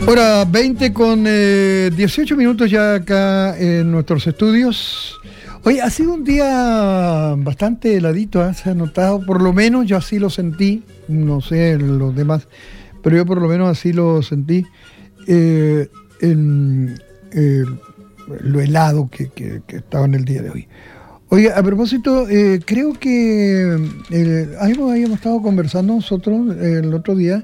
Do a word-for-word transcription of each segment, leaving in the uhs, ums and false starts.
Hora veinte con eh, dieciocho minutos ya acá en nuestros estudios. Hoy ha sido un día bastante heladito, ¿eh? Se ha notado, por lo menos yo así lo sentí, no sé los demás, pero yo por lo menos así lo sentí, eh, en eh, lo helado que, que, que estaba en el día de hoy. Oiga, a propósito, eh, creo que eh, habíamos, habíamos estado conversando nosotros eh, el otro día.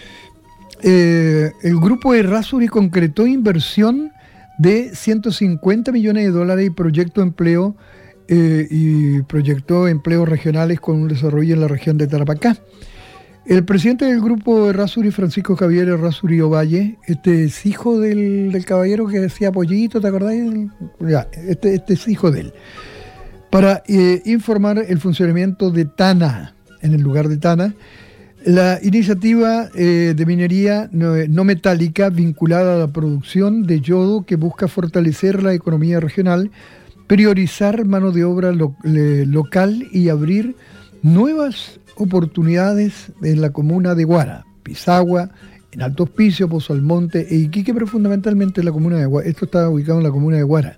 Eh, el grupo Errázuriz concretó inversión de ciento cincuenta millones de dólares y proyecto empleo eh, y proyectó empleos regionales con un desarrollo en la región de Tarapacá. El presidente del grupo Errázuriz, Francisco Javier Errázuriz Ovalle, este es hijo del, del caballero que decía Pollito, ¿te acordás? Ya, este, este es hijo de él. Para eh, informar el funcionamiento de Tana, en el lugar de Tana, la iniciativa eh, de minería no, no metálica vinculada a la producción de yodo que busca fortalecer la economía regional, priorizar mano de obra lo, le, local y abrir nuevas oportunidades en la comuna de Guara, Pisagua, en Alto Hospicio, Pozo Almonte e Iquique, pero fundamentalmente en la comuna de Guara. Esto está ubicado en la comuna de Guara.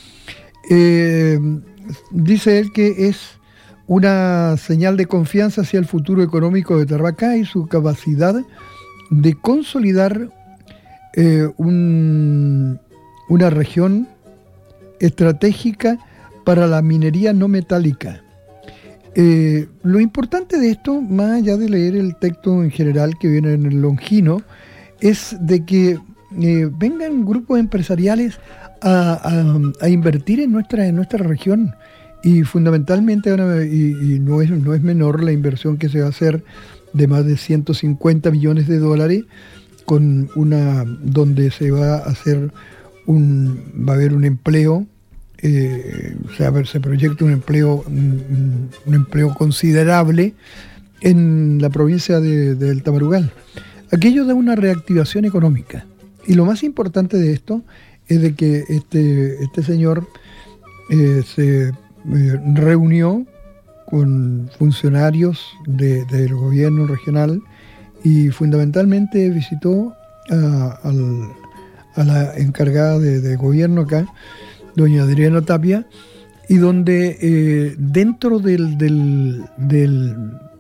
Eh, dice él que es una señal de confianza hacia el futuro económico de Tarapacá y su capacidad de consolidar eh, un, una región estratégica para la minería no metálica. Eh, lo importante de esto, más allá de leer el texto en general que viene en el Longino, es de que eh, vengan grupos empresariales a, a, a invertir en nuestra, en nuestra región. Y fundamentalmente, y, y no, es, no es menor la inversión que se va a hacer de más de ciento cincuenta millones de dólares, con una donde se va a hacer un, va a haber un empleo, eh, o sea, se proyecta un empleo, un, un empleo considerable en la provincia de, de Tamarugal. Aquello da una reactivación económica. Y lo más importante de esto es de que este, este señor eh, se Eh, reunió con funcionarios de, del gobierno regional y fundamentalmente visitó a, al, a la encargada de, de gobierno acá, doña Adriana Tapia, y donde eh, dentro del, del, del,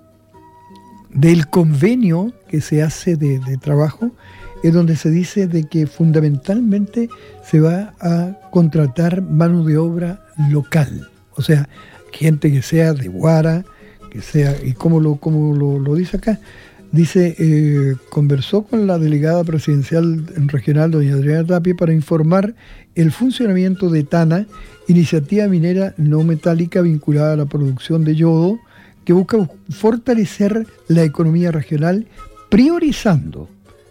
del convenio que se hace de, de trabajo es donde se dice de que fundamentalmente se va a contratar mano de obra local. O sea, gente que sea de Guara, que sea, y como lo, como lo, lo dice acá, dice, eh, conversó con la delegada presidencial regional, doña Adriana Tapia, para informar el funcionamiento de Tana, iniciativa minera no metálica vinculada a la producción de yodo, que busca fortalecer la economía regional, priorizando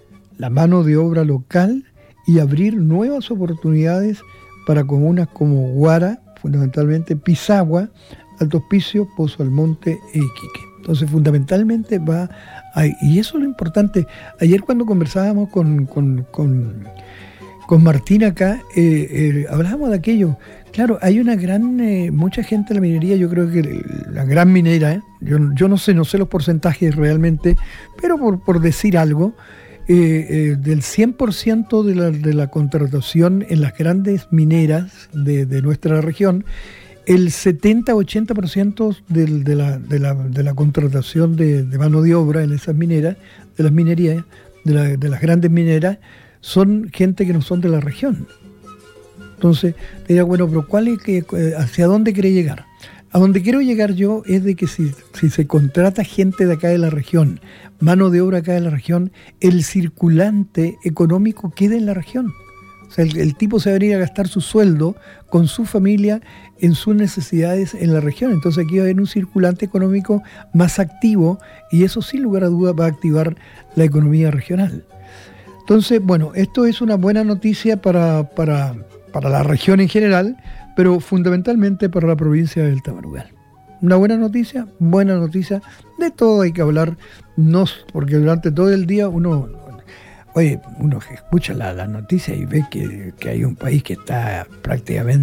la mano de obra local y abrir nuevas oportunidades para comunas como Guara, fundamentalmente Pisagua, Alto Hospicio, Pozo Almonte e Iquique. Entonces, fundamentalmente va ahí. Y eso es lo importante. Ayer cuando conversábamos con, con, con, con Martín acá, eh, eh, hablábamos de aquello. Claro, hay una gran, eh, mucha gente en la minería, yo creo que la gran minera, ¿eh? yo, yo no sé, no sé los porcentajes realmente, pero por, por decir algo, Eh, eh, del cien por ciento de la, de la contratación en las grandes mineras de, de nuestra región, el setenta a ochenta por ciento del, de, la, de, la, de la contratación de, de mano de obra en esas mineras, de las minerías, de, la, de las grandes mineras, son gente que no son de la región. Entonces, te diría, bueno, pero ¿cuál es que, hacia dónde quiere llegar? A donde quiero llegar yo es de que si, si se contrata gente de acá de la región, mano de obra acá de la región, el circulante económico queda en la región. O sea, el, el tipo se va a venir a gastar su sueldo con su familia en sus necesidades en la región. Entonces aquí va a haber un circulante económico más activo y eso sin lugar a dudas va a activar la economía regional. Entonces, bueno, esto es una buena noticia para, para, para la región en general, pero fundamentalmente para la provincia del Tamarugal. Una buena noticia, buena noticia, de todo hay que hablar, no, porque durante todo el día uno, oye, uno escucha la, la noticia y ve que, que hay un país que está prácticamente